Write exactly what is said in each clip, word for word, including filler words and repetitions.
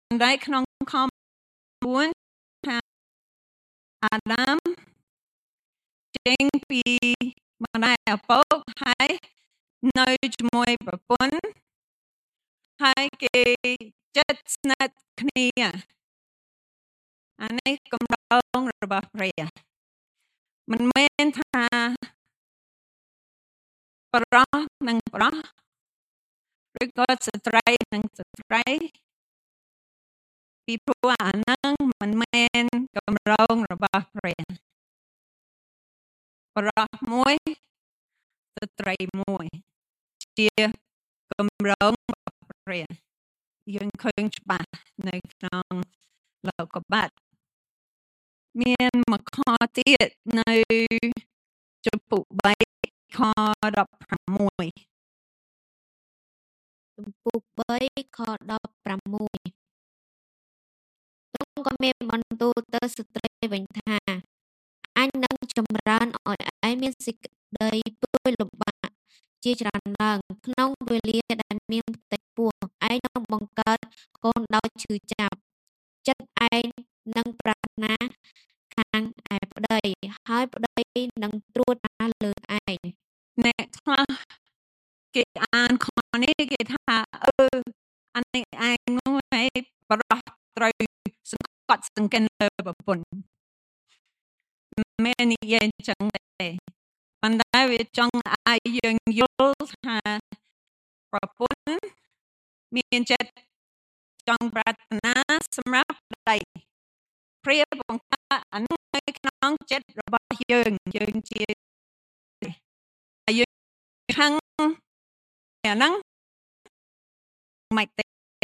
ได้ขนมคอมบุญថាអាដាមចេញពីម្ដាយឪពុកហើយនៅជាមួយប្រពន្ធហើយគេចិត្តស្និទ្ធគ្នាអានេះគម្រោងរបស់ព្រះមិនមែនថាប្រុសនិងប្រុសឬក៏ស្ត្រីនិងស្ត្រីពីព្រោះអាហ្នឹងមិនមែនគម្រោងរបស់ព្រះប្រុសមួយស្ត្រីមួយជាគម្រោងរបស់ព្រះយើងឃើញច្បាស់នៅក្នុងលោកុបាទមានមួយខទៀតនៅជំពូកបីខដប់ប្រាំមួយជំពូកបីខដប់ប្រាំមួយទ្រង់ក៏មានបន្ទូលទៅស្ត្រីវិញថាអញនឹងចម្រើនឲ្យឯងមានសេចក្តីព្រួយលំបាកជាច្រើនឡើងក្នុងវេលាដែលមានផ្ទៃពោះឯងនឹងបង្កើតកូនដោយឈឺចាប់ចិត្តឯងនឹងប្រាថ្នាខាងឯប្តីហើយប្តីនឹងត្រួតតាលើឯងអ្នកខ្លះគេអានខនេះគេថាអឺអានេះឯងនោះឯងបរោះត្រូវសង្កត់សង្កិនលើប្រពន្ធមែននិយាយចឹងទេប៉ុន្តែវាចង់ឲ្យយើងយល់ថាប្រពន្ធមានចិត្តចង់ប្រាថ្នាសម្រាប់ប្តីព្រះបង្កើតអានោះនៅក្នុងចិត្តរបស់យើងយើងជាយើងខាងអាហ្នឹងមិនទេ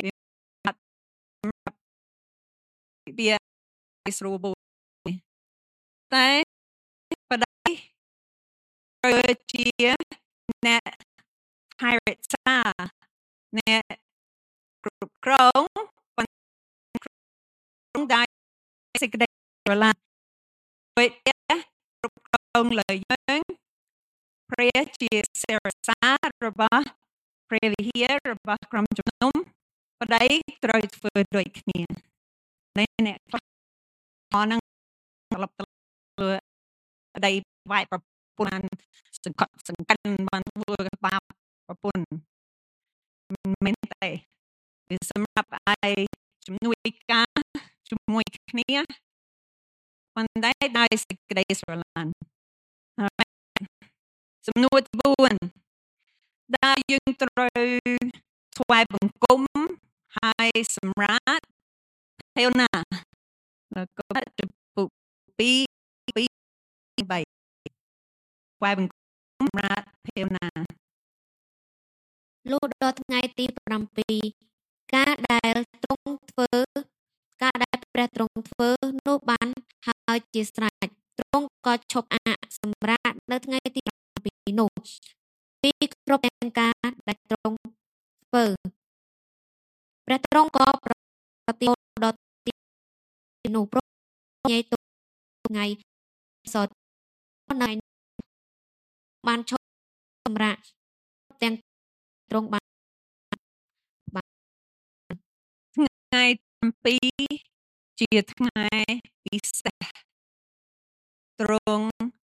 វាស្រួលបូតែប្តីត្រូវជាអ្នកថែរក្សាអ្នកគ្រប់គ្រងប៉ុន្តែដែរសេចក្តីស្រឡាញ់ពេលគ្រប់គ្រងលើយើងព្រះជាសេរសារបស់ព្រះវិហាររបស់ក្រុមជំនុំប្តីត្រូវធ្វើដូចគ្នាអ្នកខ្លះហ្នឹងត្រឡប់ទៅប្តីវាយប្រពន្ធសង្កត់សង្កិនបានធ្វើបាបប្រពន្ធមិនមែនទេវាសម្រាប់ឲ្យជំនួយការជាមួយគ្នាប៉ុន្តែដោយសេចក្តីស្រឡាញ់ហើយសំណួរទីបួនដែលយើងត្រូវថ្វាយបង្គំហើយសម្រាប់ពេលណាแล้วก็จะปุពីពីបីថ្វាយបង្គំសម្រាប់ពេលណាលុះដល់ថ្ងៃទីប្រាំពីរការដែលទ្រង់ធ្វើការដែលព្រះទ្រង់ធ្វើនោះបានហើយជាស្រេចទ្រង់ក៏ឈប់អាកសម្រាកនៅថ្ងៃទីប្រាំពីរនោះពីគ្រប់ទាំងការដែលទ្រង់ធ្វើព្រះទ្រង់ក៏ប្រទានដល់ទីនោះព្រោះញ៉ៃទុកថ្ងៃសតនៅបានឈប់សម្រាកទាំងទ្រង់បានថ្ងៃទីពីរជាថ្ងៃពិសេសទ្រង់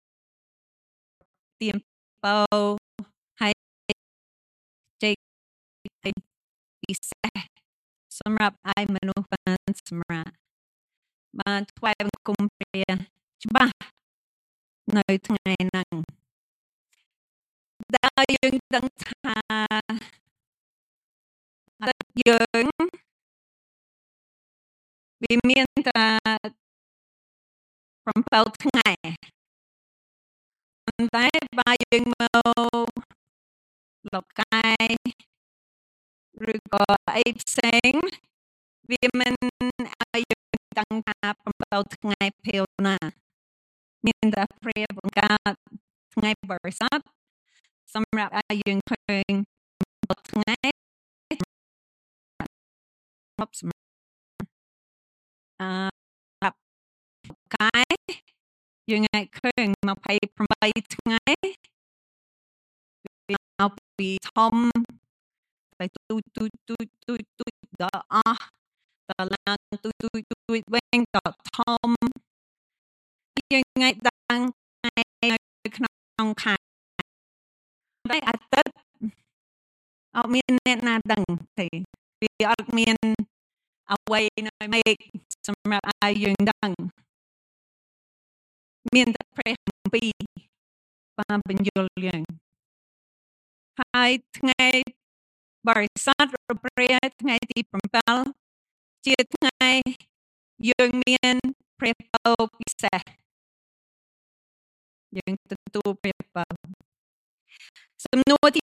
ទៀមបោហើយចេកពិសេសសម្រាប់ឲ្យមនុស្សបានសម្រាប់បានថ្វាយបង្គំព្រះច្បាស់នៅថ្ងៃហ្នឹងដែលយើងដឹងថាយើងវាមានតែប្រាំពីរថ្ងៃប៉ុន្តែបើយើងមកលោកកាយឬក៏អីផ្សេងវាមិនឲ្យយើងដឹងថាប្រាំពីរថ្ងៃពេលណាមានតែព្រះបង្កើតថ្ងៃបរិសុទ្ធសម្រាប់ឲ្យយើងឃើញថ្ងៃសម្រាប់អឺកាយយើងអាចឃើញยี่สิบแปดថ្ងៃមកពីធំទៅទូចទូចទូចទូចទូចដល់អស់តឡើងទូចទូចទូចវិញតធំយើងថ្ងៃតាំងថ្ងៃនៅក្នុងខែតែអាទិត្យអត់មានអ្នកណាដឹងទេវាអត់មានអ្វីនៅមេឃសម្រាប់ឲ្យយើងដឹងមានតែព្រះគម្ពីរបានបញ្យល់យើងហើយថ្ងៃបរិសុទ្ធរព្រះថ្ងៃទី7ជាថ្ងៃយើងមានព្រះពរពិសេសយើងទទួលព្រះពរសំណួរទី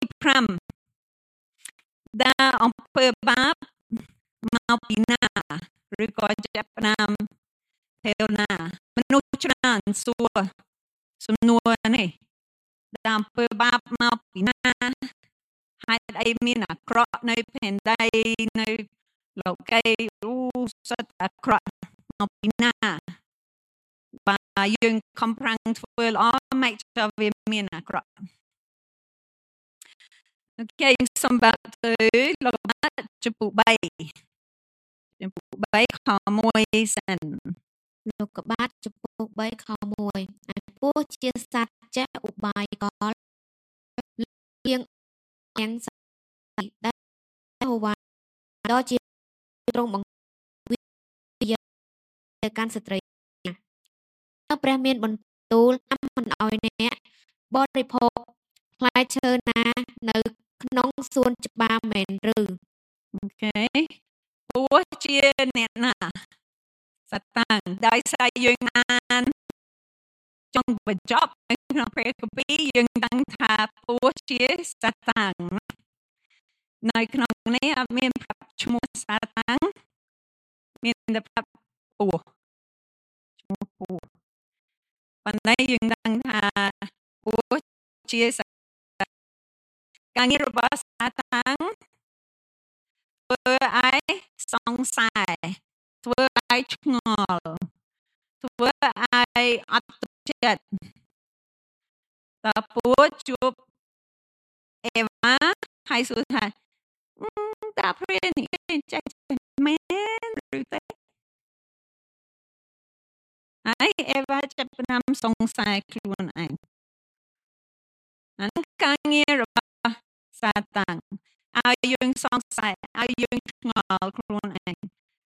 5ដែលអំពើបាបមកពីណាឬក៏ចាប់ផ្ដើមពេលណាមនុស្សច្រើនសួរសំណួរនេះដែលអំពើបាបមកពីណាហេតុអីមានអាក្រក់នៅផែនដីនៅលោកីអូសិតអាក្រក់មកពីណាបើយើងខំប្រឹងធ្វើល្អមិនទៅវាមានអាក្រក់អូខេសូមបើកទៅលោកបាត់ចំពោះ3ចំពោះ3ខ1សិនលោកកបាទចំពោះ3ខ1ឯពោះជាសត្វចេះឧបាយកលលៀងយ៉ាងស្អីដែលហូវ៉ាដល់ជាទ្រង់បង្វិទៅកាន់ស្ត្រីព្រះមានបន្ទូលអំមិនអោយអ្នកបរិភោគផ្លែឈើណានៅក្នុងសួនច្បារមែនឬអូខេពោះជាអ្នកណាសតាំងដោយសារយើងអានចង់បញ្ចប់នៅក្នុងព្រះគម្ពីរយើងដឹងថាពោះជាសតាំងនៅក្នុងនេះអត់មានប្រាប់ឈ្មោះសតាំងមានតែប្រាប់ពោះឈ្មោះពោះប៉ុន្តែយើងដឹងថាពោះជាសតាំងការងាររបស់សតាំងធ្វើឲ្យសង្ស័យធ្វើឲ្យឆ្ងល់ធ្វើឲ្យអត់ទុកចិត្តតើពោះជួបអេវ៉ាហើយសួរថាតើព្រះនេះចេះមែនឬទេហើយអេវ៉ាចាប់ផ្ដើមសង្ស័យខ្លួនឯងអានការងាររបស់សាតាំងឲ្យយើងសង្ស័យឲ្យយើងឆ្ងល់ខ្លួនឯង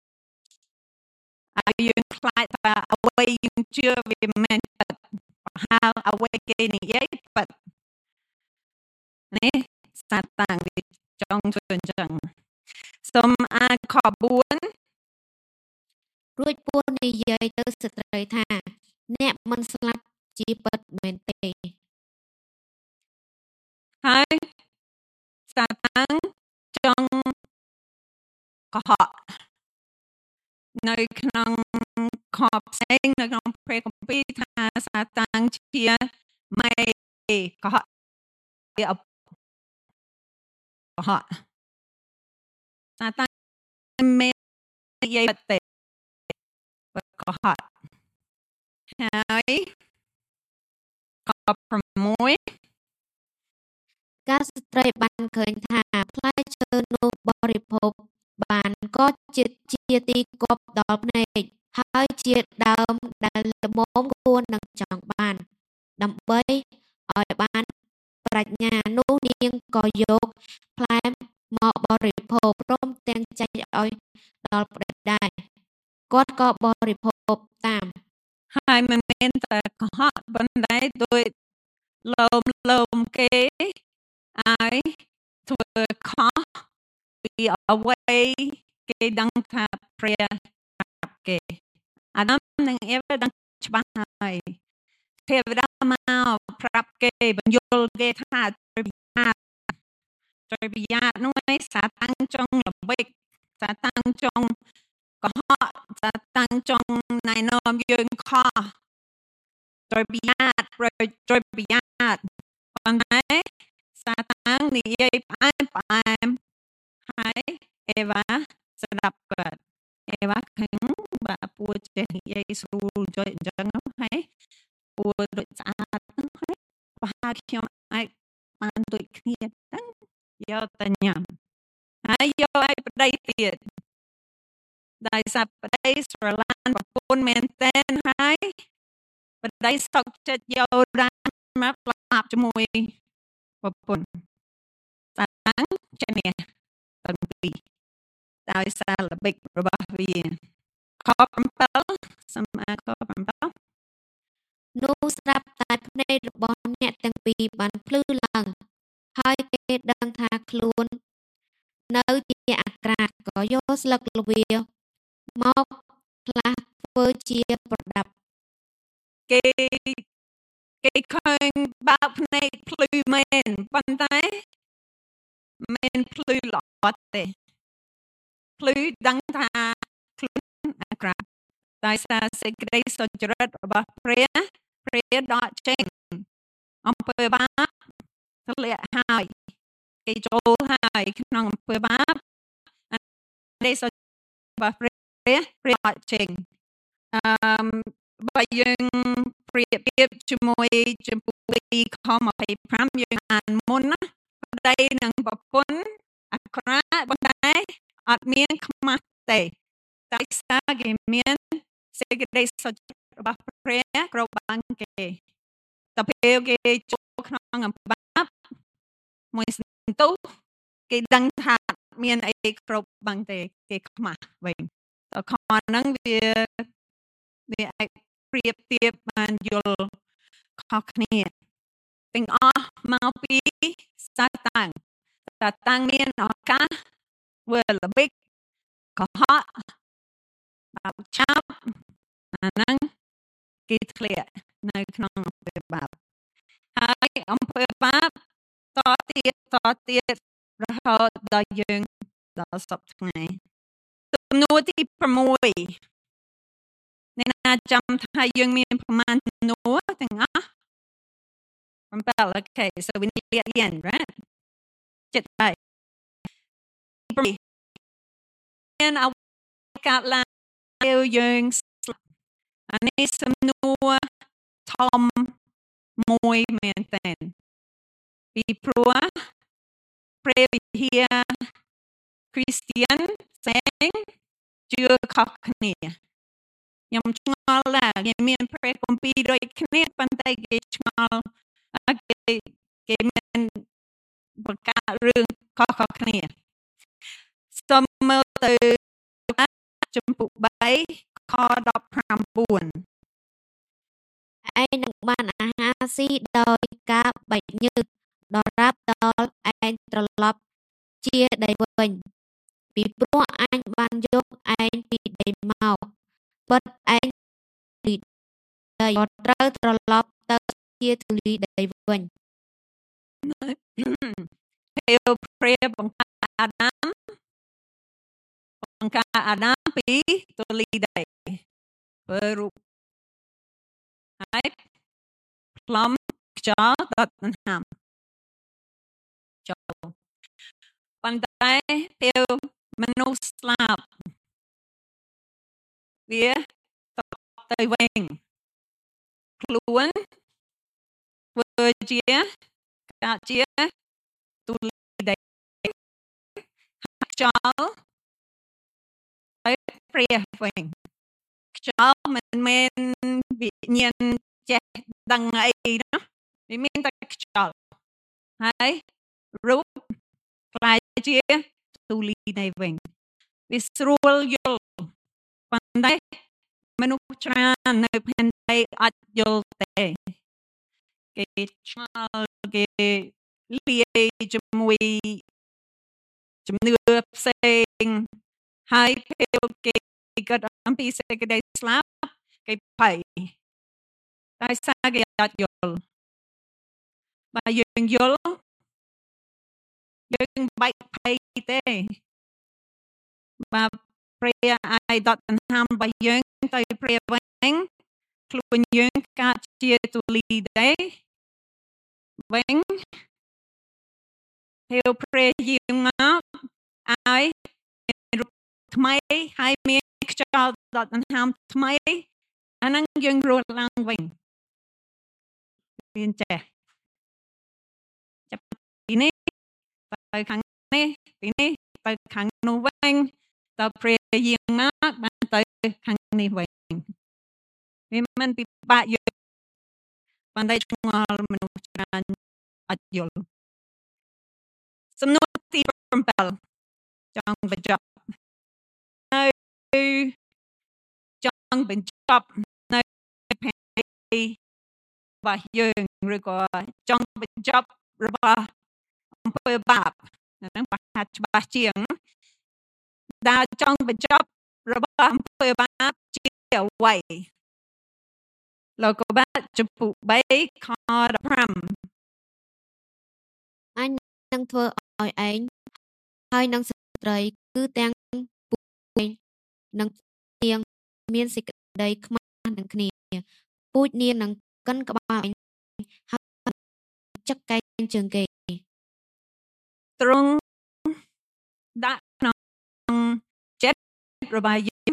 ឲ្យយើងខ្លាចថាអ្វីយើងជឿវាមិនមែនពិតប្រហែលអ្វីគេនិយាយពិតនេះសាតាំងវាចង់ធ្វើអញ្ចឹងសូមអានខ4 រួចពោះនិយាយទៅស្ត្រីថាអ្នកមិនស្លាប់ជាពិតមែនទេហើយសាតាំងចង់កុហកនៅក្នុងខផ្សេងនៅក្នុងព្រះគម្ពីរថាសាតាំងជាមេកុហកវាកុហកសាតាំងមេនិយាយទេកុហកហើយខ6 ការស្ត្រីបានឃើញថាផ្លែឈើនោះបរិភោគបានក៏ជាជាទីគប់ដល់ភ្នែកហើយជាដើមដែលល្មមគួរនឹងចង់បានដើម្បីឲ្យបានប្រាជ្ញានោះនាងក៏យកផ្លែមកបរិភោគព្រមទាំងចែកឲ្យដល់ប្តីដែរគាត់ក៏បរិភោគតាមហើយមិនមែនតែកុហកប៉ុន្តែដោយលោមលោមគេឲ្យធ្វើខុសពីអ្វីគេដឹងថាព្រះប្រាប់គេអាដាមនិងអេវ៉ាដឹងច្បាស់ហើយទេវតាមកប្រាប់គេបញ្យល់គេថាត្រូវប្រយ័ត្នត្រូវប្រយ័ត្ននោះឯងសាតាំងចង់ល្បិចសាតាំងចង់កុហកសាតាំងចង់ណែនាំយើងខុសត្រូវប្រយ័ត្នត្រូវប្រយ័ត្នប៉ុន្តែសាតាំងនិយាយផ្អែមផ្អែមហើយអេវ៉ាស្ដាប់គាត់អេវ៉ាខឹងបាទពួរចេះនិយាយស្រួលចុយអញ្ចឹងហើយពួរដូចស្អាតហ្នឹងហើយប្រហែលខ្ញុំអាចបានដូចគ្នាហ្នឹងយកតែញ៉ាំហើយយកឲ្យប្តីទៀតដោយសារបដិស្រឡាញ់ប្រពន្ធមែនទែនហើយបដិសុខចិត្តយករានមកផ្លាប់ជាមួយប្រពន្ធតាំងចេះនេះទាំងពីរដោយសារល្បិចរបស់វាខ7សម្រាប់ខ7 នោះស្រាប់តែភ្នែករបស់អ្នកទាំងពីរបានភ្លឺឡើងហើយគេដឹងថាខ្លួននៅជាអាក្រាតក៏យកស្លឹកល្វាមកផ្លាស់ធ្វើជាប្រដាប់គេគេឃើញបើកភ្នែកភ្លឺមែនប៉ុន្តែមិនភ្លឺល្អទេភ្លឺដឹងថាខ្លួនអាក្រក់ដោយសារសេចក្តីសុចរិតរបស់ព្រះព្រះដកចេញអំពើបាបធ្លាក់ហើយគេចូលហើយក្នុងអំពើបាបសេចក្តីសុចរិតរបស់ព្រះព្រះដកចេញអឺបើយើងប្រៀបធៀបជាមួយចំពោះពីខ25យើងអានមុនណាប្តីនិងប្រពន្ធអាក្រក់ប៉ុន្តែអត់មានខ្មាស់ទេតែសារគេមានសេចក្តីសុចរិតរបស់ព្រះគ្រប់បានគេតែពេលគេចូលក្នុងអំពើបាបមួយសន្ទុះគេដឹងថាមានអីគ្រប់បានទេគេខ្មាស់វិញតើខហ្នឹងវាវាអាចប្រៀបធៀបបានយល់ខុសគ្នាទាំងអស់មកពីសាតាំងសាតាំងមានឱកាសធ្វើល្បិចកុហកបាបចាប់អាហ្នឹងគេធ្លាក់នៅក្នុងអំពើបាបហើយអំពើបាបតទៀតតទៀតរហូតដល់យើងដល់សប្តាហ៍ថ្ងៃទំនួលទី6អ្នកណាចាំថាយើងមានប្រមាណទំនួលទាំងអស់7 okay so we need at the end right ចិត្តហើយមានអវកាសឡើងយើងអានេះសំណួរធំមួយមែនតើពីព្រោះព្រះវិហារគ្រីស្ទៀនផ្សេងជឿខុសគ្នាខ្ញុំឆ្ងល់ដែរគេមានព្រះគម្ពីរដូចគ្នាប៉ុន្តែគេឆ្ងល់គេគេមានបង្កើតរឿងខុសៗគ្នាសូមមើលទៅចំពុក3ខ19ឯងនឹងបានអាហារស៊ីដោយការបែកញើសដរាបដល់ឯងត្រឡប់ជាដីវិញពីព្រោះអញបានយកឯងពីដីមកពិតឯងពីដីក៏ត្រូវត្រឡប់ទៅជាធូលីដីវិញពេលព្រះបង្កើតអាដាមបង្កើតអាដាមពីធូលីដីធ្វើរូបហើយផ្លំខ្យល់ដុតដង្ហើមចូលប៉ុន្តែពេលមនុស្សស្លាប់វាទៅវិញខ្លួនធ្វើជាកាជាទូលីដីខ្យល់ទៅព្រះវិញខ្យល់មិនមែនវិញ្ញាណចេះដឹងអីណាវាមានតែខ្យល់ហើយរូបខ្លាយជាទូលីដីវិញវាស្រួលយល់ប៉ុន្តែមនុស្សច្រើននៅផែនដីអត់យល់ទេគេឆ្ងល់គេលាយជាមួយជំនឿផ្សេងហើយពេលគេគិតអំពីសេចក្តីស្លាប់គេភ័យតែសារគេអត់យល់បើយើងយល់យើងបែកភ័យទេបើព្រះអាចដកដង្ហើមរបស់យើងទៅព្រះវិញខ្លួនយើងកើតជាទូលីដីវិញពេលព្រះយាងមកឲ្យរូបថ្មីហើយមានខ្យល់ដកដង្ហើមថ្មីអាហ្នឹងយើងរស់ឡើងវិញមានចេះចាប់ពីនេះទៅខាងនេះពីនេះទៅខាងនោះវិញតើព្រះយាងមកបានទៅខាងនេះវិញវាមិនពិបាកយល់ប៉ុន្តែឆ្ងល់មនុស្សច្រើនអត់យល់សំណួរទីsevenចង់បញ្ចប់នៅចង់បញ្ចប់នៅផែនទីរបស់យើងឬក៏ចង់បញ្ចប់របស់អំពើបាបហ្នឹងប្រកាសច្បាស់ជាងដែលចង់បញ្ចប់របស់អំពើបាបជាអ្វីលោកក៏បានចំពុthreeខfifteen អញនឹងធ្វើឲ្យឯងហើយនឹងស្ត្រីគឺទាំងពួកឯងនឹងទៀងមានសេចក្តីខ្មាស់នឹងគ្នាពូជនាងនឹងកិនក្បាលឯងហើយចឹកកែងជើងគេទ្រង់ដាក់ក្នុងចិត្តរបស់យើង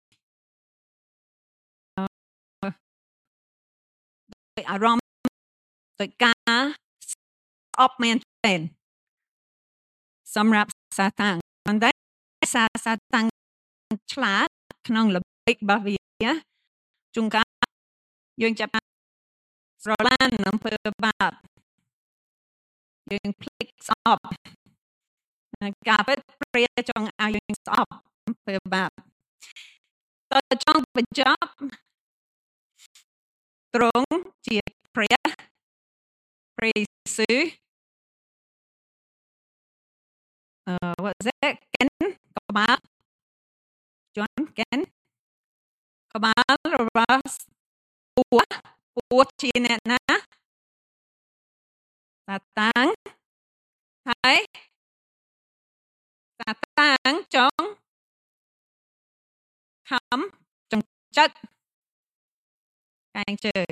ដោយអារម្មណ៍ដោយការអបមែនទែនសម្រាប់សាតាំងប៉ុន្តែសាសាតាំងឆ្លាតក្នុងល្បិចរបស់វាជួនកាលយើងចាប់ស្រឡាញ់អំពើបាបយើងភ្លេចស្អប់ការពិតព្រះចង់ឲ្យយើងស្អប់អំពើបាបតើចង់បញ្ចប់ទ្រង់ជាព្រះព្រះយេស៊ូវ uh, what is it កិនក្បាលជន់កិនក្បាលរបស់ពស់ពស់ជាអ្នកណាសាតាំងហើយសាតាំងចង់ខំចង្ចិតកែងជើង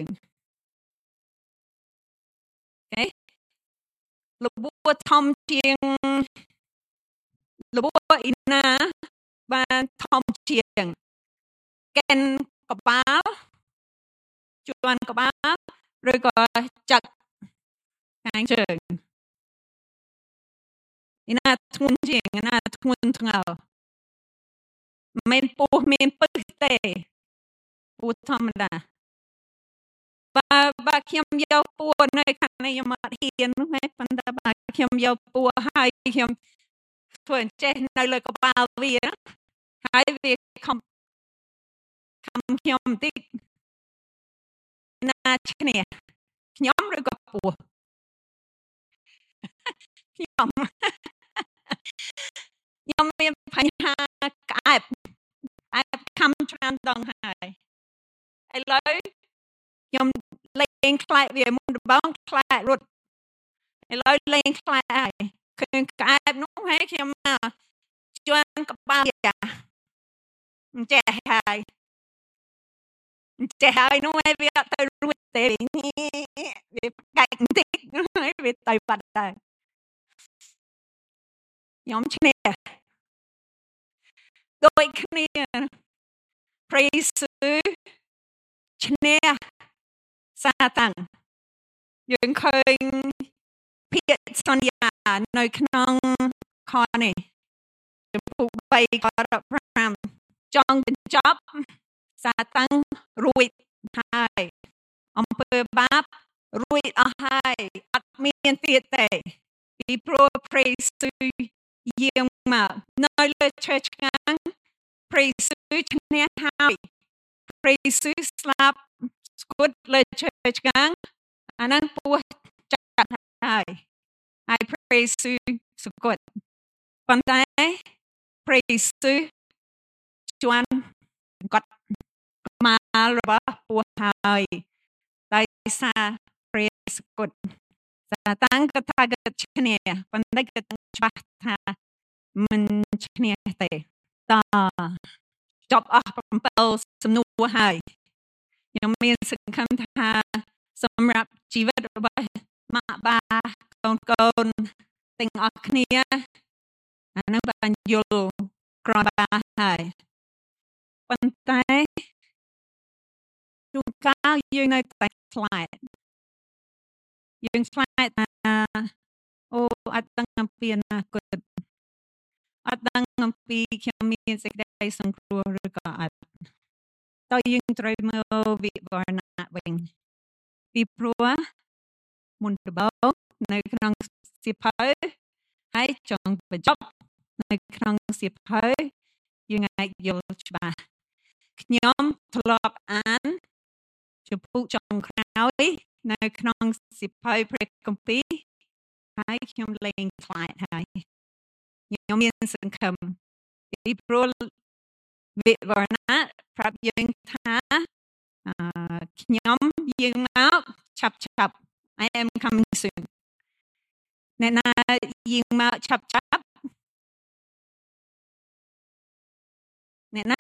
អូខេលបួធំជាងលបួអ៊ីណាបានធំជាងកិនក្បាលជួនក្បាលឬក៏ចឹកកែងជើងអ៊ីណាធ្ងន់ជាងអ៊ីណាធ្ងន់ធ្ងរមិនពោះមានពឹសទេពោះធម្មតាបើបើខ្ញុំយកពួរនៅខាងនេះខ្ញុំអត់ហ៊ាននោះទេប៉ុន្តែបើខ្ញុំយកពួរហើយខ្ញុំធ្វើអញ្ចេះនៅលើក្បាលវាហើយវាខំខំខ្ញុំបន្តិចណាឈ្នះខ្ញុំឬក៏ពួរខ្ញុំខ្ញុំមានបញ្ហាក្អែបក្អែបខំច្រើនដងហើយឥឡូវខ្ញុំលេងខ្លាចវាមុនដំបូងខ្លាចរត់ឥឡូវលេងខ្លាចហើយឃើញក្អែបនោះហើយខ្ញុំមកជួនក្បាលចាអញ្ចេះហើយអញ្ចេះហើយនោះហើយវាអត់ទៅរួចទេវាកាច់បន្តិចហើយវាទៅបាត់ដែរខ្ញុំឈ្នះដូចគ្នាព្រះយេស៊ូវឈ្នះសាតាំងយើងឃើញពាក្យសន្យានៅក្នុងខនេះចំពុកthreeខfifteenចង់បញ្ចប់សាតាំងរួចហើយអំពើបាបរួចអស់ហើយអត់មានទៀតទេពីព្រោះព្រះយេស៊ូវយាងមកនៅលើឈើឆ្កាងព្រះយេស៊ូវឈ្នះហើយព្រះយេស៊ូវស្លាប់ស្គត់លើឈើឆ្កាងអាហ្នឹងពោះចាត់ហើយហើយព្រះយេស៊ូវស្គត់ប៉ុន្តែព្រះយេស៊ូវជួនគាត់ក្បាលរបស់ពោះហើយដោយសារព្រះស្គត់សាតាំងក៏ថាគាត់ឈ្នះប៉ុន្តែគាត់ច្បាស់ថាមិនឈ្នះទេតចប់អស់sevenសំណួរហើយខ្ញុំមានសង្ឃឹមថាសម្រាប់ជីវិតរបស់ម៉ាក់បាកូនកូនទាំងអស់គ្នាអានឹងបានយល់ក្របានហើយប៉ុន្តែជួនកាលយើងនៅតែខ្លាចយើងខ្លាចថាអូអត់ដឹងអំពីអនាគតអត់ដឹងអំពីខ្ញុំមានសេចក្តីសង្គ្រោះឬក៏អត់តើយើងត្រូវមើលវិវរណៈវិញពីព្រោះមុនដំបូងនៅក្នុងសៀវភៅហើយចង់បញ្ចប់នៅក្នុងសៀវភៅយើងអាចយល់ច្បាស់ខ្ញុំធ្លាប់អានចំពុកចុងក្រោយនៅក្នុងសៀវភៅព្រះគម្ពីរហើយខ្ញុំលែងខ្លាចហើយខ្ញុំមានសង្ឃឹមពីព្រោះវិវរណៈប្រាប់យើងថាអឺខ្ញុំយាងមកឆាប់ឆាប់ I am coming soon អ្នកណាយាងមកឆាប់ឆាប់អ្នកណា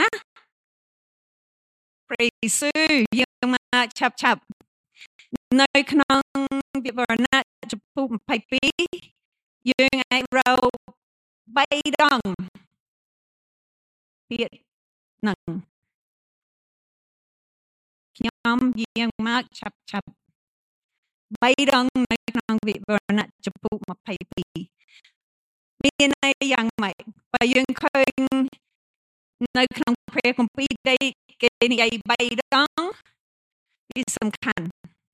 ព្រះយេស៊ូវយាងមកឆាប់ឆាប់នៅក្នុងវិវរណៈចំពុកยี่สิบtwoយើងអាចរកបីដងពាក្យហ្នឹងខ្ញុំយាងមកឆាប់ឆាប់បីដងនៅក្នុងវិវរណៈចំពុកยี่สิบtwoមានន័យយ៉ាងម៉េចបើយើងឃើញនៅក្នុងព្រះគម្ពីរដែលគេនិយាយបីដងវាសំខាន់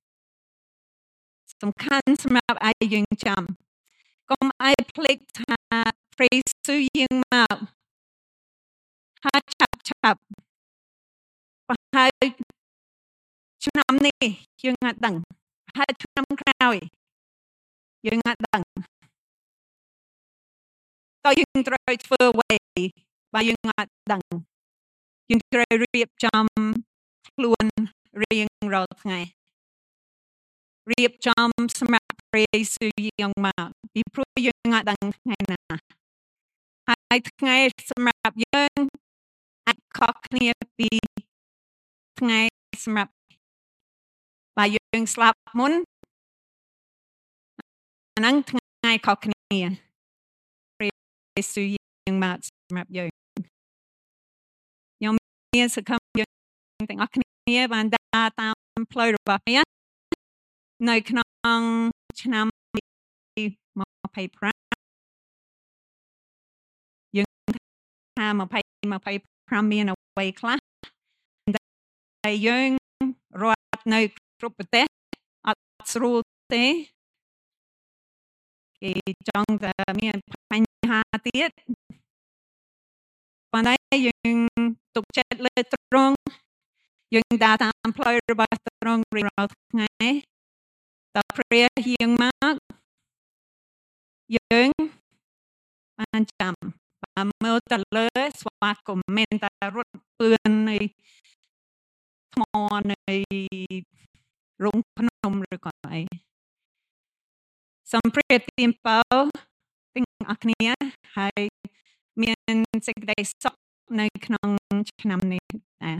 សំខាន់សម្រាប់ឲ្យយើងចាំកុំឲ្យភ្លេចថាព្រះយេស៊ូវយាងមកហើយឆាប់ឆាប់ប្រហែលឆ្នាំនេះយើងអត់ដឹងហើយឆ្នាំក្រោយយើងអត់ដឹងតើយើងត្រូវធ្វើអ្វីបើយើងអត់ដឹងយើងត្រូវរៀបចំខ្លួនរៀងរាល់ថ្ងៃរៀបចំសម្រាប់ព្រះយេស៊ូវយាងមកពីព្រោះយើងអត់ដឹងថ្ងៃណាហើយថ្ងៃសម្រាប់យើងអាចខុសគ្នាពីថ្ងៃសម្រាប់បើយើងស្លាប់មុនអាហ្នឹងថ្ងៃខុសគ្នាព្រះយេស៊ូវយាងមកសម្រាប់យើងខ្ញុំមានសង្ឃឹមយើងទាំងអស់គ្នាបានដើរតាមផ្លូវរបស់ព្រះនៅក្នុងឆ្នាំtwenty-fiveយើងថាtwenty-fiveមានអ្វីខ្លះតែយើងរត់នៅគ្រប់ប្រទេសអត់ស្រួលទេគេចង់តែមានបញ្ហាទៀតប៉ុន្តែយើងទុកចិត្តលើទ្រង់យើងដើរតាមផ្លូវរបស់ទ្រង់រៀងរាល់ថ្ងៃតើព្រះយាងមកយើងបានចាំបានមើលទៅលើស្វាគមន៍មិនតែរត់ពឿននៃថ្មនៃរងភ្នំឬក៏អីសំព្រះទានពៅទាំងអស់គ្នាហើយមានសេចក្តីសុខនៅក្នុងឆ្នាំនេះដែរ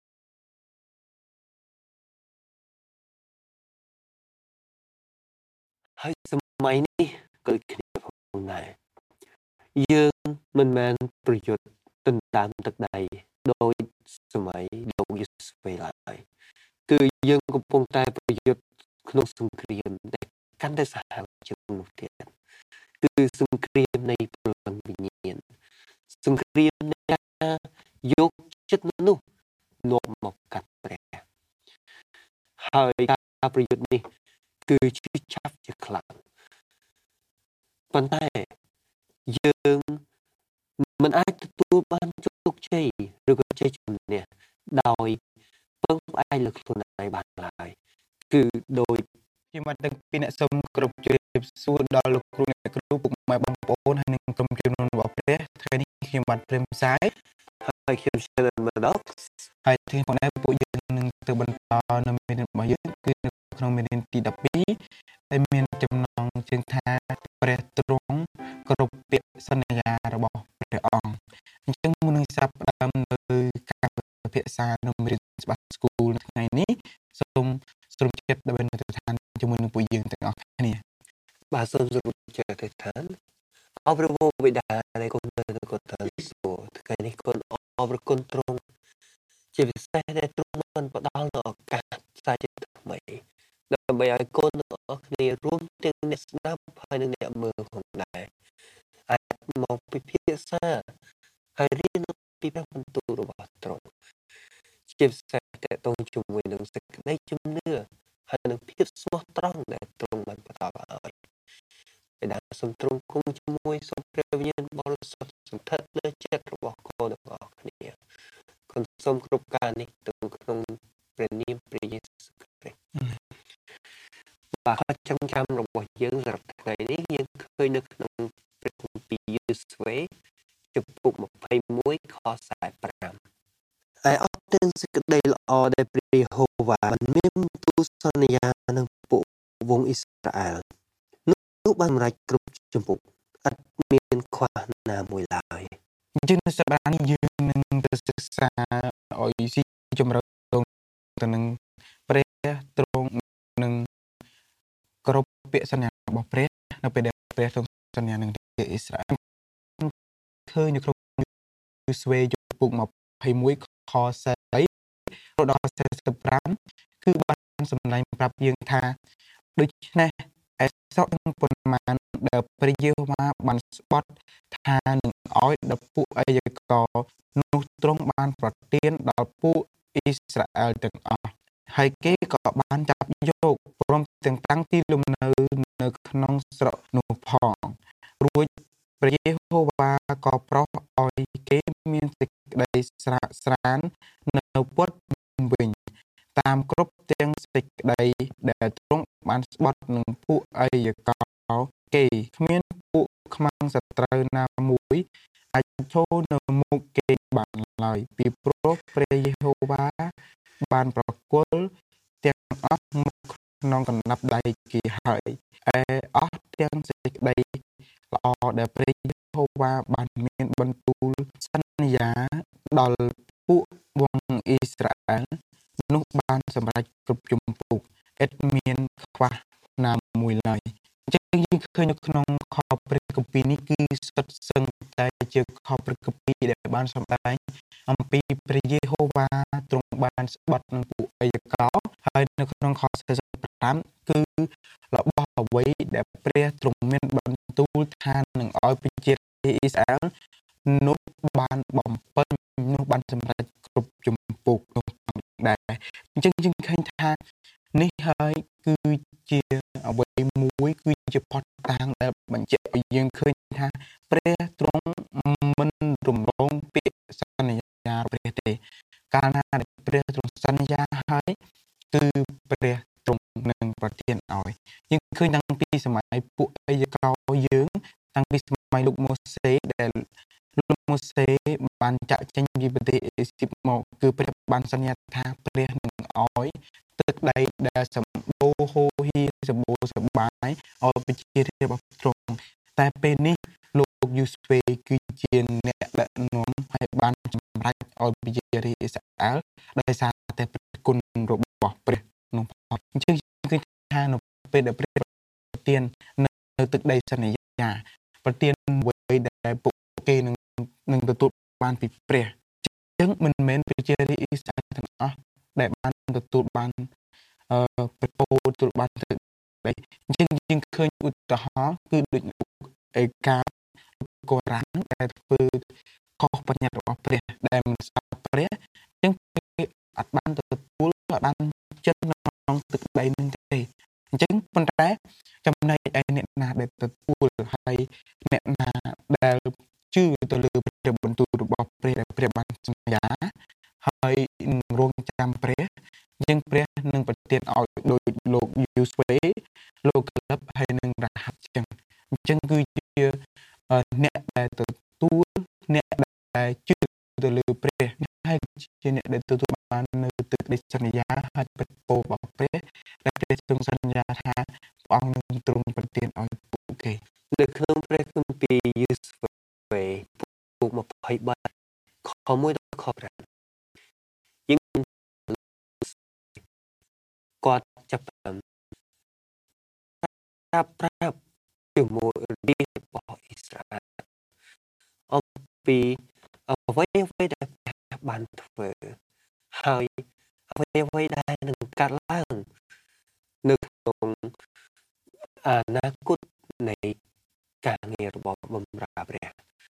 ហើយសម័យនេះក៏ដូចគ្នាផងដែរយើងមិនមែនប្រយុទ្ធដណ្ដើមទឹកដីដោយសម័យលោកយេស៊ូវឡើយគឺយើងកំពុងតែប្រយុទ្ធក្នុងសង្គ្រាមដែលកាន់តែសាហាវជាងនោះទៀតគឺសង្គ្រាមនៃព្រលឹងវិញ្ញាណសង្គ្រាមនៃការយកចិត្តមនុស្សនាំមកកាត់ព្រះហើយការប្រយុទ្ធនេះគឺឈឺចាប់ជាខ្លាំងប៉ុន្តែយើងមិនអាចទទួលបានជោគជ័យឬក៏ជ័យជំនះដោយពឹងផ្អែកលើខ្លួនឯងបានឡើយគឺដោយខ្ញុំបានទាំងពីអ្នកសូមគ្រប់ជម្រាបសួរដល់លោកគ្រូអ្នកគ្រូពុកម៉ែបងប្អូនហើយនិងក្រុមជំនុំរបស់ព្រះថ្ងៃនេះខ្ញុំបានព្រមផ្សាយហើយខ្ញុំ Sheldon Maddox ហើយថ្ងៃផងដែរពួកយើងនឹងទៅបន្តនៅមេរៀនរបស់យើងគឺនៅក្នុងមេរៀនទីtwelveដែលមានចំណងជើងថាព្រះទ្រង់គ្រប់ពាក្យសន្យារបស់ព្រះអង្គអញ្ចឹងមុននឹងស្រាប់ផ្ដើមនៅការពិភាក្សានៅមេរៀនច្បាស់ស្គូលថ្ងៃនេះសូមស្រុំចិត្តដើម្បីនៅទៅឋានជាមួយនឹងពួកយើងទាំងអស់គ្នាបាទសូមស្រុំចិត្តទៅឋានអបរវបិតានៃគុណនៅកូនតាសួរថ្ងៃនេះគុណអបរគុណទ្រង់ជាពិសេសដែលទ្រង់បានផ្ដល់នូវឱកាសសាជាថ្មីដើម្បីឲ្យកូនទាំងអស់គ្នារួមទាំងអ្នកស្ដាប់ហើយនិងអ្នកមើលផងដែរអាចមកពិភាក្សាហើយរៀនពីព្រះបន្ទូលរបស់ទ្រង់ជាពិសេសតេតងជាមួយនឹងសេចក្តីជំនឿហើយនឹងភាពស្មោះត្រង់ដែលទ្រង់បានផ្ដល់ឲ្យឯដែលសូមទ្រង់គង់ជាមួយសូមព្រះវិញ្ញាណបរិសុទ្ធសន្ធិដ្ឋលើចិត្តរបស់កូនទាំងអស់គ្នាគុណសូមគ្រប់ការនេះទាំងក្នុងព្រះនាមព្រះយេស៊ូវគ្រីស្ទបាទចង់ចាំរបស់យើងសម្រាប់ថ្ងៃនេះយើងឃើញនៅក្នុងព្រះគម្ពីរយូស្វេជំពូកម្ភៃមួយខសែប្រាំហើយអត់ទាំងសេចក្តីល្អដែលព្រះយេហូវ៉ាបានមានទូលសន្យានឹងពួកវងអ៊ីស្រាអែលនោះបានសម្រេចគ្រប់ជំពូកអត់មានខ្វះណាមួយឡើយអញ្ចឹងនៅសប្តាហ៍នេះយើងនឹងទៅសិក្សាឲ្យស៊ីជម្រៅទៅនឹងព្រះទ្រង់នឹងគ្រប់ពាក្យសន្យារបស់ព្រះនៅពេលដែលព្រះទ្រង់សន្យានឹងរាជអ៊ីស្រាអែលឃើញនៅក្នុងយូស្វេជំពូកម្ភៃមួយខសែរដល់សែសិបប្រាំគឺបានសម្ដែងប្រាប់យើងថាដូច្នេះអេសកនឹងប៉ុន្មានដែលព្រះយេហូវ៉ាបានស្បត់ថានឹងឲ្យដល់ពួកអាយកនោះទ្រង់បានប្រទានដល់ពួកអ៊ីស្រាអែលទាំងអស់ហើយគេក៏បានចាប់យកព្រមទាំងតាំងទីលំនៅនៅក្នុងស្រុកនោះផងរួចព្រះយេហូវ៉ាក៏ប្រោសឲ្យគេមានសេចក្តីស្រាកស្រាននៅពុតវិញតាមគ្រប់ទាំងសេចក្តីដែលទ្រង់បានស្បត់នឹងពួកអាយកគេគ្មានពួកខ្មាំងសត្រូវណាមួយអាចចូលនៅមុខគេបានឡើយពីព្រោះព្រះយេហូវ៉ាបានប្រគល់ទាំងអស់មកក្នុងកណ្ដាប់ដៃគេហើយឯអស់ទាំងសេចក្តីល្អដែលព្រះយេហូវ៉ាបានមានបន្ទូលសន្យាដល់ពួកវងអ៊ីស្រាអែលនោះបានសម្រេចគ្រប់ជំពូកឥតមានខ្វះណាមួយឡើយអញ្ចឹងយើងឃើញនៅក្នុងខព្រះគម្ពីរនេះគឺសុទ្ធសឹងតែជាខព្រះគម្ពីរដែលបានសម្ដែងអំពីព្រះយេហូវ៉ាទ្រង់បានស្បត់នឹងពួកអាយកហើយនៅក្នុងខសែសិបប្រាំគឺរបស់អ្វីដែលព្រះទ្រង់មានបន្ទូលថានឹងឲ្យប្រជារាស្ត្រអ៊ីស្រាអែលនោះបានបំពេញនោះបានសម្រេចគ្រប់ជំពូកនោះដែរអញ្ចឹងយើងឃើញថានេះហើយគឺជាអ្វីមួយគឺជាផុតតាងដែលបញ្ជាក់ឲ្យយើងឃើញថាព្រះទ្រង់មិនរំលងពាក្យសន្យាព្រះទេកាលណាដែលព្រះទ្រង់សន្យាហើយគឺព្រះទ្រង់នឹងប្រទានឲ្យយើងឃើញតាំងពីសម័យពួកអាយកយើងតាំងពីសម័យលោកម៉ូសេដែលលោកម៉ូសេបានចាក់ចេញពីប្រទេសអេស៊ីបមកគឺព្រះបានសន្យាថាព្រះនឹងឲ្យទឹកដីដែលសម្បូរហូរហៀសម្បូរសប្បាយឲ្យប្រជារាស្ត្ររបស់ទ្រង់តែពេលនេះលោកយូស្វេគឺជាអ្នកដឹកនាំហើយបានសម្រេចឲ្យប្រជារាស្ត្រអ៊ីស្រាអែលដោយសារតែព្រះគុណរបស់ព្រះនោះផងអញ្ចឹងគឺថានៅពេលដែលព្រះប្រទាននៅទឹកដីសន្យាប្រទានអ្វីដែលពួកគេនឹងនឹងទទួលបានពីព្រះអញ្ចឹងមិនមែនប្រជារាស្ត្រអ៊ីស្រាអែលទាំងអស់ដែលបានទទួលបានអឺប្រពោទទួលបានទឹកដីអញ្ចឹងយើងឃើញឧទាហរណ៍គឺដូចឯកាកូរ៉ានដែលធ្វើខុសបញ្ញត្តិរបស់ព្រះដែលមិនស្ដាប់ព្រះអញ្ចឹងគេអត់បានទទួលអត់បានចិត្តក្នុងទឹកដីនឹងទេអញ្ចឹងប៉ុន្តែចំណែកឯអ្នកណាដែលទទួលហើយអ្នកណាដែលជឿទៅលើព្រះបន្ទូលរបស់ព្រះដែលព្រះបានសន្យាហើយរងចាំព្រះយើងព្រះនឹងប្រទានឲ្យដោយលោកយូស្វេលោកកាឡិបហើយនឹងរ៉ាហាប់ចឹងអញ្ចឹងគឺជាអ្នកដែលទទួលអ្នកដែលជឿទៅលើព្រះហើយជាអ្នកដែលទទួលបាននៅទឹកដីសន្យាហើយប្រពោរបស់ព្រះដែលព្រះទ្រង់សន្យាថាព្រះអង្គនឹងទ្រង់ប្រទានឲ្យពួកគេនៅក្នុងព្រះគម្ពីរយូស្វេពុកម្ភៃបីខមួយដល់ខប្រាំយើងគាត់ចាប់ផ្ដើមប្រាប់ប្រាប់ជាមួយរាជរបស់អ៊ីស្រាអែលអំពីអ្វីអ្វីដែលព្រះបានធ្វើហើយអ្វីអ្វីដែលនឹងកើតឡើងនៅក្នុងអនាគតនៃការងាររបស់បម្រើព្រះ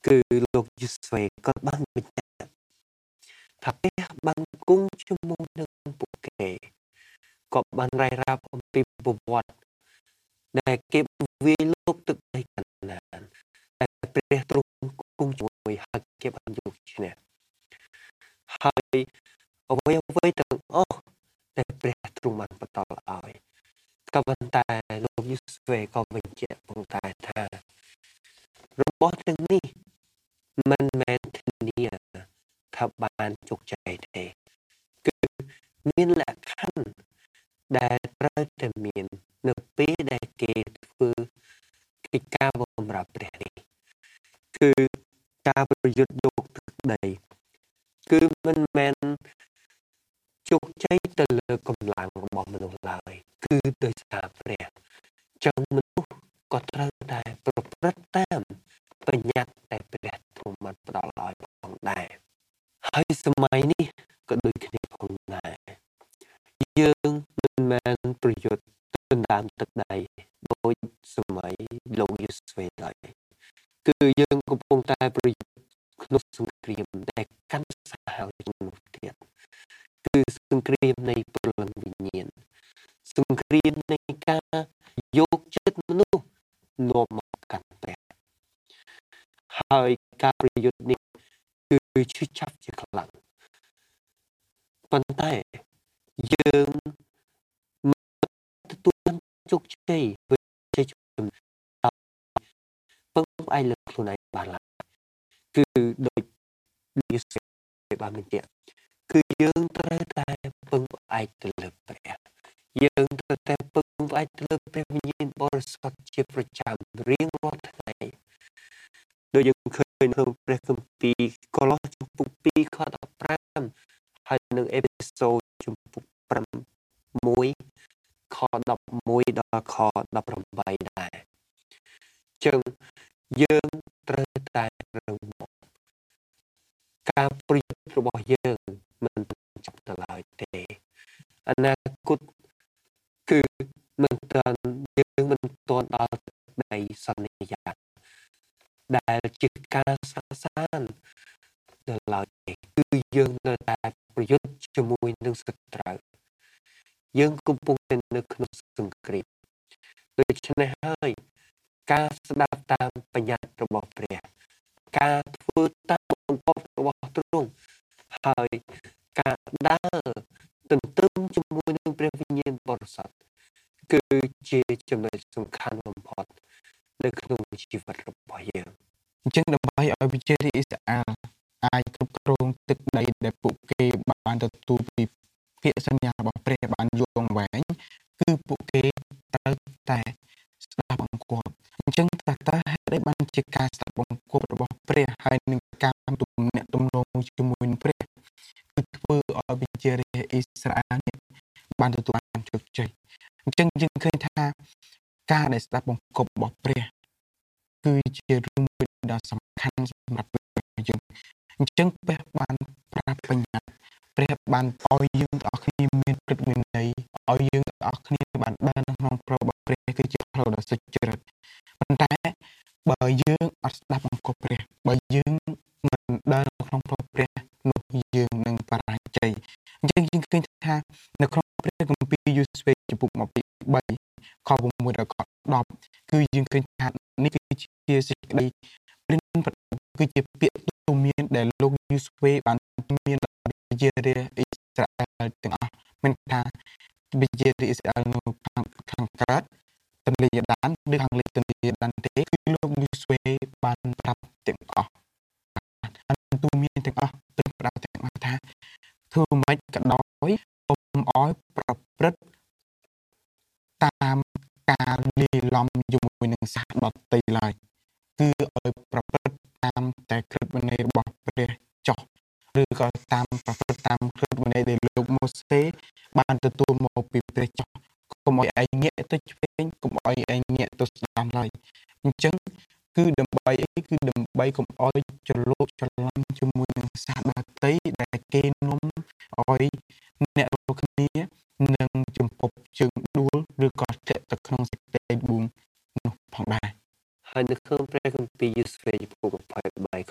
គឺលោកយូស្វេក៏បានបញ្ជាក់ថាព្រះបានគង់ជាមួយនឹងពួកគេក៏បានរាយរាប់អំពីប្រវត្តិដែលគេវាយលោកទឹកដីកាណានតែព្រះទ្រង់គង់ជាមួយហើយគេបានយកឈ្នះហើយអ្វីអ្វីទាំងអស់ដែលព្រះទ្រង់បានបន្តឲ្យក៏ប៉ុន្តែលោកយូស្វេក៏បញ្ជាក់ផងដែរថារបស់ទាំងនេះមិនមែនធានាថាបានជោគជ័យទេគឺមានលក្ខខណ្ឌដែលត្រូវតែមាននៅពេលដែលគេធ្វើកិច្ចការបម្រើព្រះនេះគឺការប្រយុទ្ធយកទឹកដីគឺមិនមែនជោគជ័យទៅលើកម្លាំងរបស់មនុស្សឡើយគឺដោយសារព្រះចឹងមនុស្សក៏ត្រូវតែប្រព្រឹត្តតាមបញ្ញត្តិដែលព្រះទ្រង់បានផ្ដល់ឲ្យផងដែរហើយសម័យនេះក៏ដូចគ្នាផងដែរយើងមិនមែនប្រយុទ្ធដណ្ដើមទឹកដីដោយសម័យលោកយូស្វេឡើយគឺយើងកំពុងតែប្រយុទ្ធក្នុងសង្គ្រាមដែលកាន់សាហាវជាងនោះទៀតគឺសង្គ្រាមនៃព្រលឹងវិញ្ញាណសង្គ្រាមនៃការយកចិត្តមនុស្សនាំមកកាន់ព្រះហើយការប្រយុទ្ធនេះគឺឈឺចាប់ជាខ្លាំងប៉ុន្តែយើងមិនទទួលជោគជ័យវិជ័យជំនះពឹងផ្អែកលើខ្លួនឯងបានឡើយគឺដោយយេស៊ូវបានបញ្ជាក់គឺយើងត្រូវតែពឹងផ្អែកទៅលើព្រះយើងត្រូវតែពឹងផ្អែកទៅលើព្រះវិញ្ញាណបរិសុទ្ធជាប្រចាំរៀងរាល់ថ្ងៃដោយយើងឃើញក្នុងព្រះគម្ពីរកូឡូសជំពូកពីរខដប់ប្រាំហើយនឹងអេពីសូតជំពូកប្រាំមួយខដប់មួយដល់ខដប់ប្រាំបីដែរចឹងយើងត្រូវតែរឹងមាំការប្រយុទ្ធរបស់យើងមិនចាប់ទៅឡើយទេអនាគតគឺមិនទាន់យើងមិនទាន់ដល់ទឹកដីសន្យាដែលជាការសាកសាននៅឡើយទេគឺយើងនៅតែប្រយុទ្ធជាមួយនឹងសត្រូវយើងកំពុងតែនៅក្នុងសង្គ្រាមដូច្នេះហើយការស្ដាប់តាមបញ្ញត្តិរបស់ព្រះការធ្វើតាមបង្គាប់របស់ទ្រង់ហើយការដើរទន្ទឹមជាមួយនឹងព្រះវិញ្ញាណបរិសុទ្ធគឺជាចំណុចសំខាន់បំផុតនៅក្នុងជីវិតរបស់យើងអញ្ចឹងដើម្បីឲ្យប្រជារាស្ត្រអ៊ីស្រាអែលអាចគ្រប់គ្រងទឹកដីដែលពួកគេបានទទួលពីពាក្យសន្យារបស់ព្រះបានយូរអង្វែងគឺពួកគេត្រូវតែស្ដាប់បង្គាប់អញ្ចឹងតើតើហេតុអីបានជាការស្ដាប់បង្គាប់របស់ព្រះហើយនឹងការទំនាក់ទំនងជាមួយនឹងព្រះគឺធ្វើឲ្យប្រជារាស្ត្រអ៊ីស្រាអែលនេះបានទទួលបានជោគជ័យអញ្ចឹងយើងឃើញថាការដែលស្ដាប់បង្គាប់របស់ព្រះគឺជារឿងមួយដ៏សំខាន់សម្រាប់យើងអញ្ចឹងព្រះបានប្រាប់បញ្ញត្តិព្រះបានឲ្យយើងទាំងអស់គ្នាមានព្រឹត្តវិន័យឲ្យយើងទាំងអស់គ្នាបានដើរក្នុងផ្លូវរបស់ព្រះគឺជាផ្លូវដ៏សុចរិតប៉ុន្តែបើយើងអត់ស្ដាប់បង្គាប់ព្រះបើយើងមិនដើរក្នុងផ្លូវព្រះនោះយើងនឹងបរាជ័យអញ្ចឹងយើងឃើញថានៅក្នុងព្រះគម្ពីរយូស្វេចំពុកยี่สิบสามខមួយដល់ខដប់គឺយើងឃើញថានេះគឺជាសេចក្តីព្រានគឺជាពាក្យទូន្មានដែលលោកយូស្វេបានមានជារាអ៊ីស្រាអែលទាំងអស់មានថាវិជារាអ៊ីស្រាអែលនៅខាងខាងកើតទន្លេយដានឬខាងលិចទន្លេយដានទេគឺលោកយូស្វេបានប្រាប់ទាំងអស់បានទូន្មានទាំងអស់ទៅប្រាប់ទាំងអស់ថាធ្វើម៉េចក៏ដោយកុំឲ្យប្រព្រឹត្តតាមការលាយឡំជាមួយនឹងសាសដតីឡើយគឺឲ្យប្រព្រឹត្តតាមតែក្រឹតវិន័យរបស់ព្រះចុះឬក៏តាមប្រព្រឹត្តតាមក្រឹតវិន័យដែលលោកម៉ូសេបានទទួលមកពីព្រះចុះកុំឲ្យឯងងាកទៅឆ្វេងកុំឲ្យឯងងាកទៅស្ដាំឡើយអញ្ចឹងគឺដើម្បីអីគឺដើម្បីកុំឲ្យច្រឡូកច្រឡំជាមួយនឹងសាសដតីដែលគេនាំឲ្យអ្នករាល់គ្នានឹងជំពប់ជើងដួលឬក៏ធ្លាក់ទៅក្នុងសេចក្តីបួងនោះផងដែរហើយនៅក្នុងព្រះគម្ពីរយូស្វេចំពោះยี่สิบสาม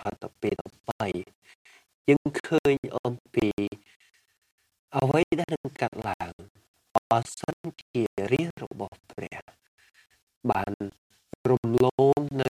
យើងឃើញអំពីអ្វីដែលនឹងកាត់ឡើងបើសិនជារាជរបស់ព្រះបានរំលងនៅ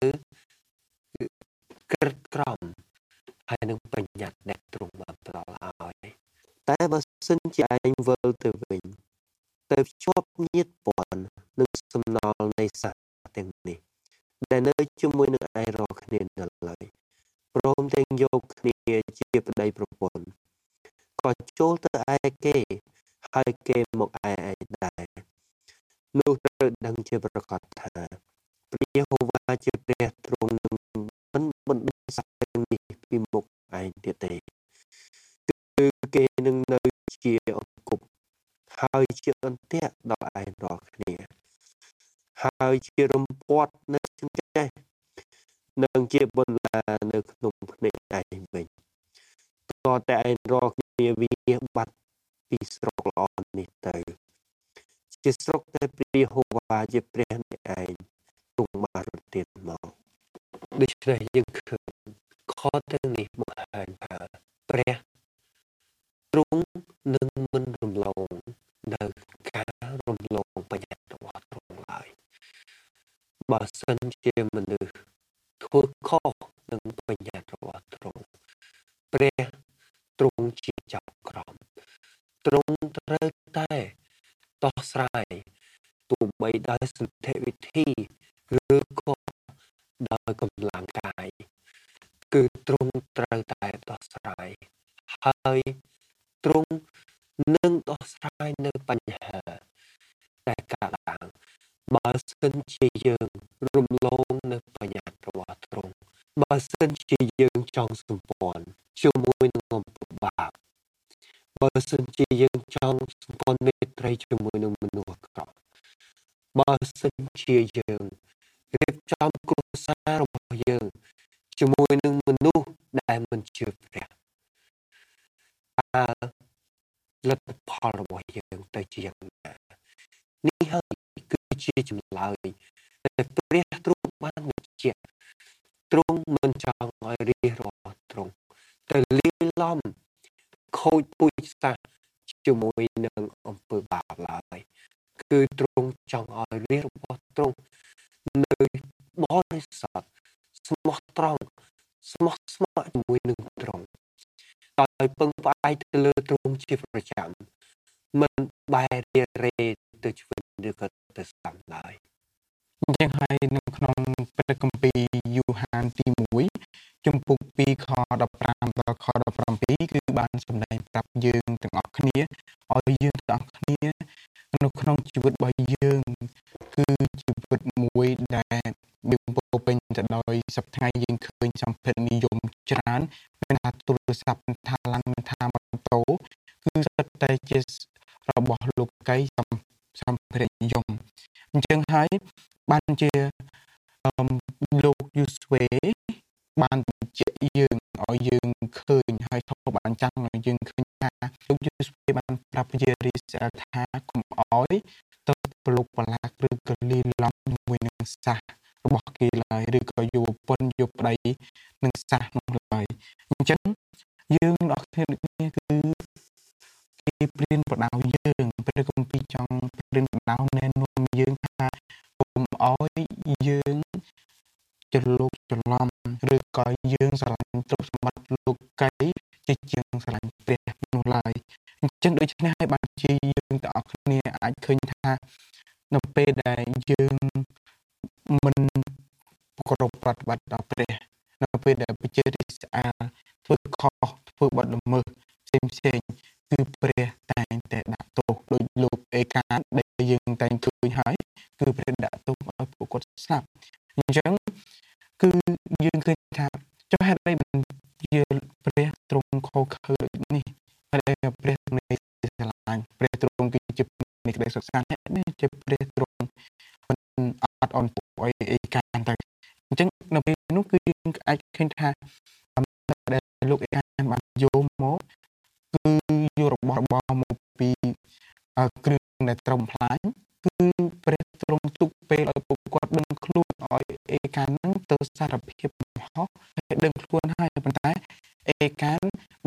ក្រិតក្រមហើយនឹងបញ្ញត្តិដែលទ្រង់បានផ្ដល់ឲ្យតែបើសិនជាឯងវិលទៅវិញទៅភ្ជាប់ញាតិព័ន្ធនឹងសំណល់នៃសាសទាំងនេះដែលនៅជាមួយនឹងឯងរាល់គ្នានៅឡើយព្រមទាំងយកគ្នាជាប្តីប្រពន្ធក៏ចូលទៅឯគេហើយគេមកឯឯងដែរនោះត្រូវដឹងជាប្រកាសថាព្រះយេហូវ៉ាជាព្រះទ្រង់នឹងមិនបណ្ដេញសត្វទាំងនេះពីមុខឯងទៀតទេគឺគេនឹងនៅជាអង្គប់ហើយជាអន្ទាក់ដល់ឯងរាល់គ្នាហើយជារំពាត់នៅចង្កេះនឹងជាបន្លានៅក្នុងភ្នែកឯងវិញតើតែឯងរាល់គ្នាវាបាត់ពីស្រុកល្អនេះទៅជាស្រុកដែលព្រះយេហូវ៉ាជាព្រះនៃឯងទ្រង់បានប្រទានមកដូច្នេះយើងឃើញខទាំងនេះបង្ហាញថាព្រះទ្រង់នឹងមិនរំលងនៅការរំលងបញ្ញត្តិរបស់ទ្រង់ឡើយបើសិនជាមនុស្សធ្វើខុសនឹងបញ្ញត្តិរបស់ទ្រង់ព្រះទ្រង់ជាចាប់ក្រមទ្រង់ត្រូវតែដោះស្រាយទោះបីដោយសន្ធិវិធីឬក៏ដោយកម្លាំងកាយគឺទ្រង់ត្រូវតែដោះស្រាយហើយទ្រង់នឹងដោះស្រាយនៅបញ្ហាដែលកើតឡើងបើសិនជាយើងរំលងនៅបញ្ញត្តិរបស់ទ្រង់បើសិនជាយើងចង់សម្ព័ន្ធជាមួយនឹងអំពើបាបបើសិនជាយើងចង់សម្ព័ន្ធមេត្រីជាមួយនឹងមនុស្សអាក្រក់បើសិនជាយើងរៀបចំគ្រួសាររបស់យើងជាមួយនឹងមនុស្សដែលមិនជឿព្រះតើលទ្ធផលរបស់យើងទៅជាយ៉ាងណានេះហើយគឺជាចម្លើយដែលព្រះទ្រង់បានបញ្ជាក់ទ្រង់មិនចង់ឲ្យរាជរបស់ទ្រង់ទៅលាយឡំខូចពូជសាសន៍ជាមួយនឹងអំពើបាបឡើយគឺទ្រង់ចង់ឲ្យរាជរបស់ទ្រង់នៅបរិសុទ្ធស្មោះត្រង់ស្មោះស្ម័គ្រជាមួយនឹងទ្រង់ដោយពឹងផ្អែកទៅលើទ្រង់ជាប្រចាំមិនបែររារេទៅឆ្វេងឬក៏ទៅស្ដាំឡើយអញ្ចឹងហើយនៅក្នុងព្រះគម្ពីរយូហានទីមួយជំពូកពីរខដប់ប្រាំដល់ខដប់ប្រាំពីរគឺបានសម្ដែងប្រាប់យើងទាំងអស់គ្នាឲ្យយើងទាំងអស់គ្នានៅក្នុងជីវិតរបស់យើងគឺជីវិតមួយដែលយើងពោរពេញទៅដោយសប្តាហ៍យើងឃើញសម្ភារនិយមច្រើនមានថាទូរស័ព្ទមានថាឡានមានថាម៉ូតូគឺសុទ្ធតែជារបស់លោកីសម្ភារនិយមអញ្ចឹងហើយបានជាលោកយូស្វេបានបញ្ជាក់យើងឲ្យយើងឃើញហើយធម៌បានចាំងឲ្យយើងឃើញថាលោកយូស្វេបានប្រាប់ជារីស្អែលថាកុំអោយទៅប្រឡូកប្រឡាក់ឬក៏លីឡំជាមួយនឹងសាសរបស់គេឡើយឬក៏យុវពលយុវប្តីនឹងសាសនោះឡើយអញ្ចឹងយើងអស់គ្នាដូចនេះគឺគេព្រៀនបដៅយើងព្រះគម្ពីរចង់ព្រៀនបដៅណែនាំយើងថាកុំអោយយើងច្រឡូកច្រឡំឬក៏យើងស្រឡាញ់ទ្រព្យសម្បត្តិលោកីជាជាងស្រឡាញ់ព្រះនោះឡើយអញ្ចឹងដូច្នេះហើយបានជាយើងទាំងអស់គ្នាអាចឃើញថានៅពេលដែលយើងមិនគោរពប្រតិបត្តិដល់ព្រះនៅពេលដែលប្រជារាស្ត្រអាធ្វើខុសធ្វើបទល្មើសផ្សេងៗគឺព្រះតែងតែដាក់ទោសដោយលោកឯកាដែលយើងតែងឃើញហើយគឺព្រះដាក់ទោសឲ្យពួកគាត់ស្លាប់អញ្ចឹងគឺយើងឃើញថាចុះហេតុអីបានជាព្រះទ្រង់ខុសខើដូចនេះហើយព្រះនៃស្រឡាញ់ព្រះទ្រង់គឺជានៃក្តីសុខសាន្តនេះជាព្រះទ្រង់មិនអត់អន់ពួកអីឯកាទៅអញ្ចឹងនៅពេលនោះគឺយើងអាចឃើញថាដែលលោកឯកាបានយកមកគឺយករបស់របរមកពីគ្រឿងដែលត្រឹមផ្លាញគឺព្រះទ្រង់ទុកពេលឲ្យពួកគាត់ដឹងខ្លួនឲ្យឯកានហ្នឹងទៅសារភាពមហោហើយដឹងខ្លួនហើយប៉ុន្តែឯកាន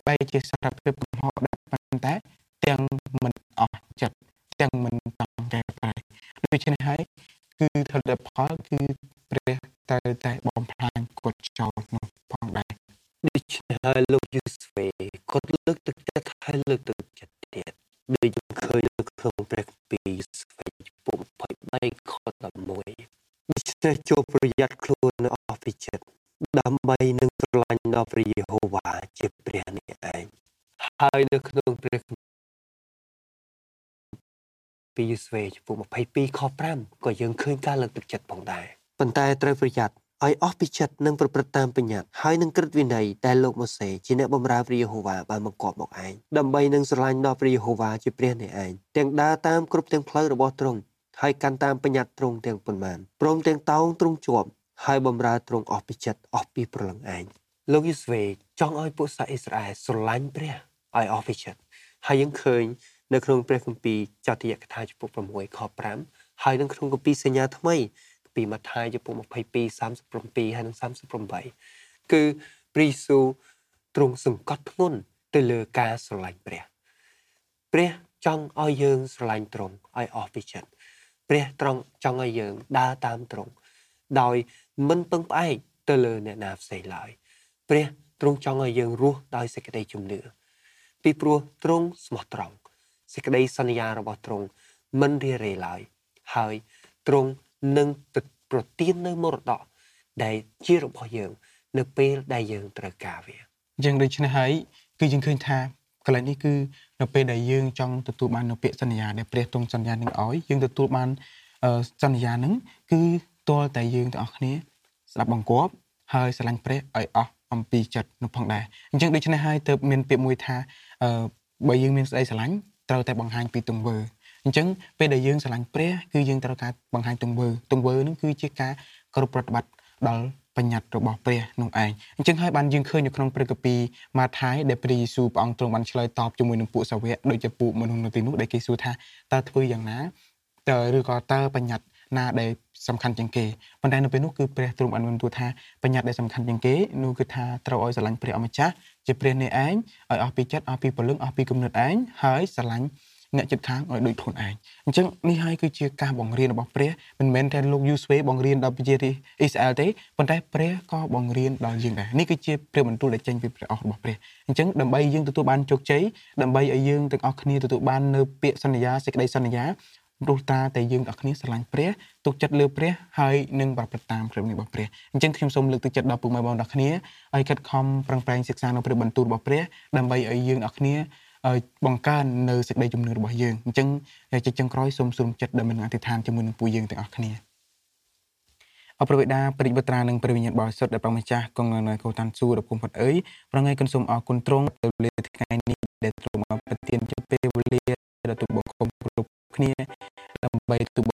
បីជាសារភាពកំហុសដែរប៉ុន្តែទាំងមិនអស់ចិត្តទាំងមិនចង់កែប្រែដូច្នេះហើយគឺផលិតផលគឺព្រះត្រូវតែបំផ្លាញគាត់ចោលនោះផងដែរដូច្នេះហើយលោកយូស្វេគាត់លើកទឹកចិត្តហើយលើកទឹកចិត្តទៀតដូចយើងឃើញនៅក្នុងព្រះគម្ពីរយូស្វេចំពោះยี่สิบสามខelevenដូច្នេះចូលប្រយ័ត្នខ្លួននៅអស់ពីចិត្តដើម្បីនឹងស្រឡាញ់ដល់ព្រះយេហូវ៉ាជាព្រះនេះឯងហើយនៅក្នុងព្រះគម្ពីរយូស្វេចំពោះยี่สิบสองខfiveក៏យើងឃើញការលើកទឹកចិត្តផងដែរប៉ុន្តែត្រូវប្រយ័ត្នឲ្យអស់ពីចិត្តនិងប្រព្រឹត្តតាមបញ្ញត្តិហើយនឹងក្រឹតវិន័យដែលលោកម៉ូសេជាអ្នកបម្រើព្រះយេហូវ៉ាបានបង្គាប់មកឯងដើម្បីនឹងស្រឡាញ់ដល់ព្រះយេហូវ៉ាជាព្រះនេះឯងទាំងដើរតាមគ្រប់ទាំងផ្លូវរបស់ទ្រង់ហើយកាន់តាមបញ្ញត្តិទ្រង់ទាំងប៉ុន្មានព្រមទាំងតោងទ្រង់ជាប់ហើយបម្រើទ្រង់អស់ពីចិត្តអស់ពីព្រលឹងឯងលោកយូស្វេចង់ឲ្យពួកសាសអ៊ីស្រាអែលស្រឡាញ់ព្រះឲ្យអស់ពីចិត្តហើយយើងឃើញនៅក្នុងព្រះគម្ពីរចោទយកថាចំពោះsixខfiveហើយនៅក្នុងគម្ពីរសញ្ញាថ្មីពីម៉ាថាយចំពោះยี่สิบสอง thirty-sevenហើយនិងthirty-eightគឺព្រះយេស៊ូវទ្រង់សង្កត់ធ្ងន់ទៅលើការស្រឡាញ់ព្រះព្រះចង់ឲ្យយើងស្រឡាញ់ទ្រង់ឲ្យអស់ពីចិត្តព្រះត្រង់ចង់ឲ្យយើងដើរតាមទ្រង់ដោយមិនពឹងផ្អែកទៅលើអ្នកណាផ្សេងឡើយព្រះទ្រង់ចង់ឲ្យយើងរស់ដោយសេចក្តីជំនឿពីព្រោះទ្រង់ស្មោះត្រង់សេចក្តីសន្យារបស់ទ្រង់មិនរារេឡើយហើយទ្រង់នឹងប្រទាននៅមរតកដែលជារបស់យើងនៅពេលដែលយើងត្រូវការវាអញ្ចឹងដូច្នេះហើយគឺយើងឃើញថាកន្លែងនេះគឺនៅពេលដែលយើងចង់ទទួលបាននូវពាក្យសន្យាដែលព្រះទ្រង់សន្យានឹងឲ្យយើងទទួលបានសន្យានឹងគឺទាល់តែយើងទាំងអស់គ្នាស្ដាប់បង្គាប់ហើយស្រឡាញ់ព្រះឲ្យអស់អំពីចិត្តនោះផងដែរអញ្ចឹងដូច្នេះហើយទើបមានពាក្យមួយថាបើយើងមានស្ដីស្រឡាញ់ត្រូវតែបង្ហាញពីទង្វើអញ្ចឹងពេលដែលយើងស្រឡាញ់ព្រះគឺយើងត្រូវការបង្ហាញទង្វើទង្វើនឹងគឺជាការគោរពប្រតិបត្តិដល់បញ្ញត្តិរបស់ព្រះនោះឯងអញ្ចឹងហើយបានយើងឃើញនៅក្នុងព្រះគម្ពីរម៉ាថាយដែលព្រះយេស៊ូវព្រះអង្គទ្រង់បានឆ្លើយតបជាមួយនឹងពួកសាវកដូចជាពួកមនុស្សនៅទីនោះដែលគេសួរថាតើធ្វើយ៉ាងណាតើឬក៏តើបញ្ញត្តិណាដែលសំខាន់ជាងគេប៉ុន្តែនៅពេលនោះគឺព្រះទ្រង់បានបន្ទូលថាបញ្ញត្តិដែលសំខាន់ជាងគេនោះគឺថាត្រូវឲ្យស្រឡាញ់ព្រះអម្ចាស់ជាព្រះនេះឯងឲ្យអស់ពីចិត្តអស់ពីពលឹងអស់ពីគំនិតឯងហើយស្រឡាញ់អ្នកជិតខាងឲ្យដូចខ្លួនឯងអញ្ចឹងនេះហើយគឺជាការបង្រៀនរបស់ព្រះមិនមែនតែលោកយូស្វេបង្រៀនដល់ប្រជារាស្ត្រអ៊ីស្រាអែលទេប៉ុន្តែព្រះក៏បង្រៀនដល់យើងដែរនេះគឺជាព្រះបន្ទូលដែលចេញពីព្រះអស់របស់ព្រះអញ្ចឹងដើម្បីយើងទទួលបានជោគជ័យដើម្បីឲ្យយើងទាំងអស់គ្នាទទួលបាននៅពាក្យសន្យាសេចក្តីសន្យាព្រោះតាតែយើងទាំងអស់គ្នាស្រឡាញ់ព្រះទុកចិត្តលើព្រះហើយនឹងប្រព្រឹត្តតាមព្រះនេះរបស់ព្រះអញ្ចឹងខ្ញុំសូមលើកទឹកចិត្តដល់ពុកម៉ែបងប្អូនទាំងគ្នាឲ្យខិតខំប្រឹងប្រែងសិក្សានៅព្រះបន្ទូលរបស់ព្រះដើម្បីឲ្យយើងទាំងអស់គ្នាឲ្យបង្កើននៅសេចក្តីជំនឿរបស់យើងអញ្ចឹងជាចុងក្រោយសូមសូមចិត្តដើម្បីនឹងអធិដ្ឋានជាមួយនឹងពួកយើងទាំងអស់គ្នាអរព្រះបិតាព្រះបុត្រានិងព្រះវិញ្ញាណបរិសុទ្ធដែលព្រះម្ចាស់គង់នៅកោតានសួគ៌ដ៏គង់ផុតអើយប្រងៃគុណសូមអរគុណទ្រង់ទៅលើថ្ងៃនេះដែលទ្រង់បានប្រទានជាពេលវេលាដល់ទូបង្គំគ្រប់គ្នាដើម្បីទូប